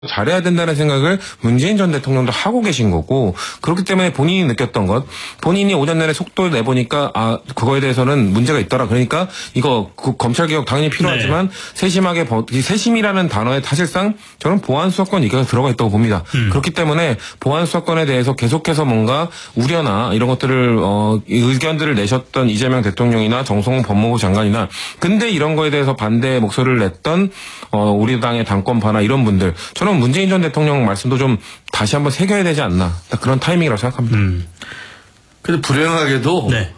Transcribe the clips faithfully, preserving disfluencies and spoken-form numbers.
잘해야 된다는 생각을 문재인 전 대통령도 하고 계신 거고, 그렇기 때문에 본인이 느꼈던 것, 본인이 오전 내내 속도를 내보니까 아 그거에 대해서는 문제가 있더라. 그러니까 이거 그 검찰개혁 당연히 필요하지만 네. 세심하게 세심이라는 단어에 사실상 저는 보안수사권 얘기가 들어가 있다고 봅니다. 음. 그렇기 때문에 보안수사권에 대해서 계속해서 뭔가 우려나 이런 것들을 어, 의견들을 내셨던 이재명 대통령이나 정성호 법무부 장관이나, 근데 이런 거에 대해서 반대 목소리를 냈던 어, 우리 당의 당권파나 이런 분들, 저는 문재인 전 대통령 말씀도 좀 다시 한번 새겨야 되지 않나, 그런 타이밍이라고 생각합니다. 음. 근데 불행하게도 네.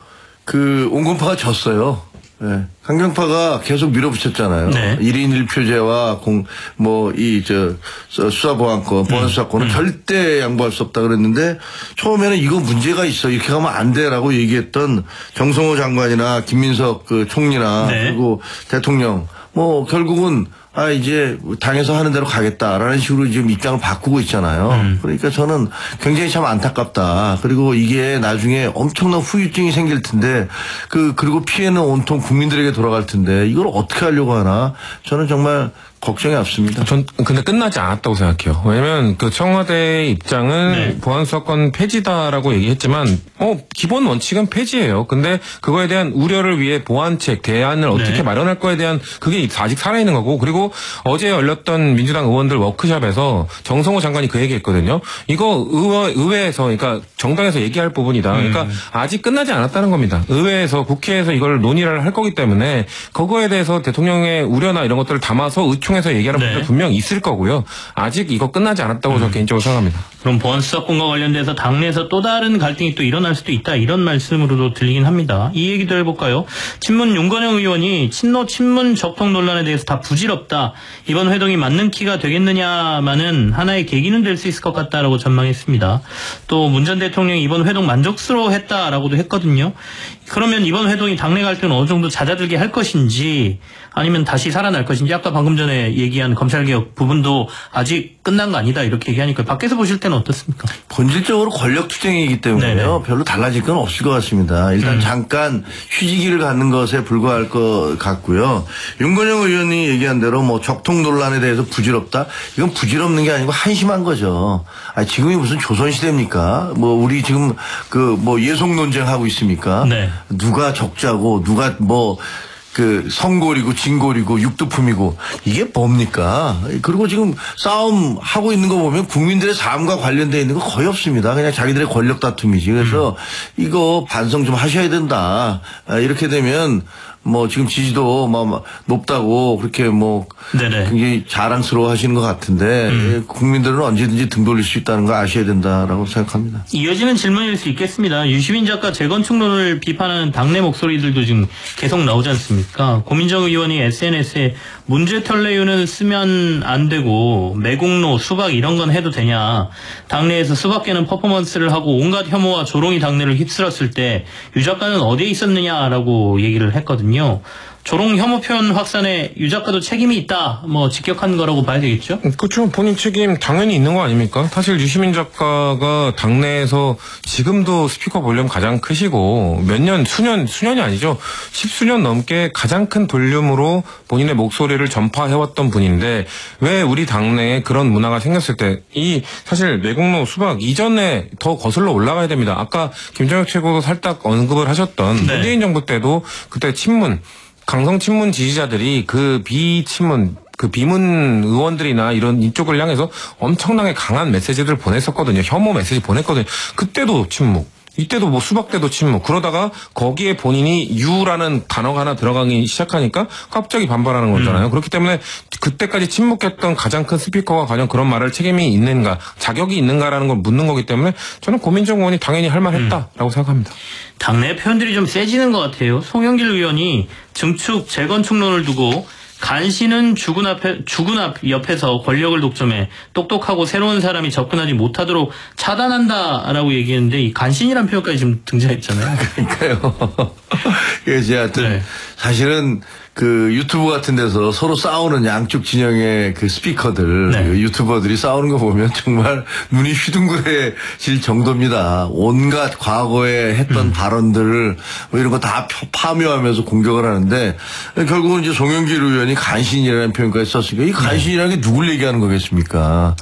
그 온건파가 졌어요. 네. 강경파가 계속 밀어붙였잖아요. 네. 일 인 일 표제와 공, 뭐, 이, 저, 수사보안권, 보안수사권은 음. 절대 양보할 수 없다 그랬는데, 처음에는 이거 문제가 있어. 이렇게 가면 안 돼. 라고 얘기했던 정성호 장관이나 김민석 그 총리나, 네. 그리고 대통령, 뭐, 결국은 아, 이제 당에서 하는 대로 가겠다라는 식으로 지금 입장을 바꾸고 있잖아요. 음. 그러니까 저는 굉장히 참 안타깝다. 그리고 이게 나중에 엄청난 후유증이 생길 텐데, 그, 그리고 피해는 온통 국민들에게 돌아갈 텐데, 이걸 어떻게 하려고 하나? 저는 정말 걱정이 앞섭니다. 전 근데 끝나지 않았다고 생각해요. 왜냐면 그 청와대의 입장은 네. 보안수사권 폐지다라고 얘기했지만 어 기본 원칙은 폐지예요. 근데 그거에 대한 우려를 위해 보완책, 대안을 어떻게 네. 마련할 거에 대한 그게 아직 살아있는 거고, 그리고 어제 열렸던 민주당 의원들 워크숍에서 정성호 장관이 그 얘기했거든요. 이거 의회, 의회에서, 그러니까 정당에서 얘기할 부분이다. 그러니까 음. 아직 끝나지 않았다는 겁니다. 의회에서, 국회에서 이걸 논의를 할 거기 때문에 그거에 대해서 대통령의 우려나 이런 것들을 담아서 의총 에서 얘기하는 네. 분들 분명 있을 거고요. 아직 이거 끝나지 않았다고 음. 저는 개인적으로 생각합니다. 그럼 보안수사권과 관련돼서 당내에서 또 다른 갈등이 또 일어날 수도 있다, 이런 말씀으로도 들리긴 합니다. 이 얘기도 해볼까요? 친문 윤건영 의원이 친노 친문 적통 논란에 대해서 다 부질없다, 이번 회동이 맞는 키가 되겠느냐마는 하나의 계기는 될 수 있을 것 같다라고 전망했습니다. 또 문 전 대통령이 이번 회동 만족스러워했다라고도 했거든요. 그러면 이번 회동이 당내 갈등은 어느 정도 잦아들게 할 것인지, 아니면 다시 살아날 것인지, 아까 방금 전에 얘기한 검찰개혁 부분도 아직 끝난 거 아니다 이렇게 얘기하니까 밖에서 보실 때는 어떻습니까? 본질적으로 권력투쟁이기 때문에요. 네네. 별로 달라질 건 없을 것 같습니다. 일단 음. 잠깐 휴지기를 갖는 것에 불과할 것 같고요. 윤건영 의원이 얘기한 대로 뭐 적통 논란에 대해서 부질없다? 이건 부질없는 게 아니고 한심한 거죠. 아니, 지금이 무슨 조선시대입니까? 뭐 우리 지금 그 뭐 예속 논쟁하고 있습니까? 네. 누가 적자고 누가 뭐 그 성골이고 진골이고 육두품이고 이게 뭡니까? 그리고 지금 싸움 하고 있는 거 보면 국민들의 삶과 관련되어 있는 거 거의 없습니다. 그냥 자기들의 권력 다툼이지. 그래서 음. 이거 반성 좀 하셔야 된다. 이렇게 되면 뭐 지금 지지도 뭐 높다고 그렇게 뭐 네네. 굉장히 자랑스러워 하시는 것 같은데 음. 국민들은 언제든지 등 돌릴 수 있다는 거 아셔야 된다라고 생각합니다. 이어지는 질문일 수 있겠습니다. 유시민 작가 재건축론을 비판하는 당내 목소리들도 지금 계속 나오지 않습니까? 고민정 의원이 에스엔에스에 문제 털레유는 쓰면 안 되고 매국노, 수박 이런 건 해도 되냐, 당내에서 수박계는 퍼포먼스를 하고 온갖 혐오와 조롱이 당내를 휩쓸었을 때 유 작가는 어디에 있었느냐라고 얘기를 했거든요. 조롱 혐오 표현 확산에 유 작가도 책임이 있다, 뭐 직격한 거라고 봐야 되겠죠? 그렇죠. 본인 책임 당연히 있는 거 아닙니까? 사실 유시민 작가가 당내에서 지금도 스피커 볼륨 가장 크시고 몇 년, 수년, 수년이 아니죠. 십수년 넘게 가장 큰 볼륨으로 본인의 목소리를 전파해왔던 분인데, 왜 우리 당내에 그런 문화가 생겼을 때 이 사실 매국노, 수박 이전에 더 거슬러 올라가야 됩니다. 아까 김정혁 최고도 살짝 언급을 하셨던 네. 문재인 정부 때도 그때 친문, 강성 친문 지지자들이 그 비친문, 그 비문 의원들이나 이런 이쪽을 향해서 엄청나게 강한 메시지들을 보냈었거든요. 혐오 메시지 보냈거든요. 그때도 침묵. 이때도 뭐 수박 때도 침묵. 그러다가 거기에 본인이 유라는 단어가 하나 들어가기 시작하니까 갑자기 반발하는 거잖아요. 음. 그렇기 때문에 그때까지 침묵했던 가장 큰 스피커가 과연 그런 말할 책임이 있는가, 자격이 있는가라는 걸 묻는 거기 때문에 저는 고민정 의원이 당연히 할 만했다라고 음. 생각합니다. 당내 표현들이 좀 세지는 것 같아요. 송영길 의원이 증축, 재건축론을 두고 간신은 죽은 앞에, 죽은 앞 옆에서 권력을 독점해 똑똑하고 새로운 사람이 접근하지 못하도록 차단한다라고 얘기했는데, 이 간신이란 표현까지 지금 등장했잖아요. 그러니까요. 그래서 하여튼 네. 사실은 그 유튜브 같은 데서 서로 싸우는 양쪽 진영의 그 스피커들, 네. 그 유튜버들이 싸우는 거 보면 정말 눈이 휘둥그레질 정도입니다. 온갖 과거에 했던 음. 발언들을 뭐 이런 거 다 파묘하면서 공격을 하는데 결국은 이제 송영길 의원이 간신이라는 표현까지 썼으니까 이 간신이라는 게 누굴 얘기하는 거겠습니까?